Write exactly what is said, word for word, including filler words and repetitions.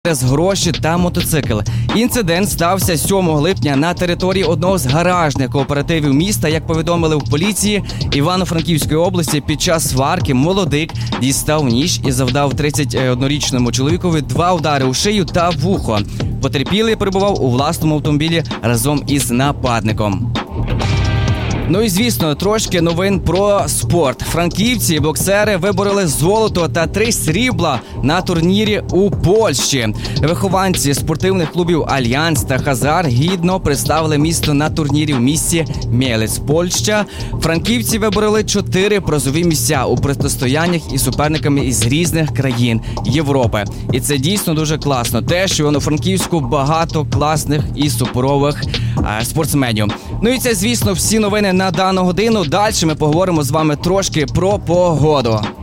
з гроші та мотоцикл. Інцидент стався сьомого липня на території одного з гаражних кооперативів міста. Як повідомили в поліції Івано-Франківської області, під час сварки молодик дістав ніж і завдав тридцятиоднорічному чоловікові два удари у шию та вухо. Потерпілий перебував у власному автомобілі разом із нападником. Ну і, звісно, трошки новин про спорт. Франківці, боксери вибороли золото та три срібла на турнірі у Польщі. Вихованці спортивних клубів «Альянс» та «Хазар» гідно представили місто на турнірі в місті Мєлець, Польща. Франківці вибороли чотири призові місця у протистояннях із суперниками із різних країн Європи. І це дійсно дуже класно. Те, що в Івано-Франківську багато класних і суперових е, спортсменів. Ну і це, звісно, всі новини на дану годину. Далі ми поговоримо з вами трошки про погоду.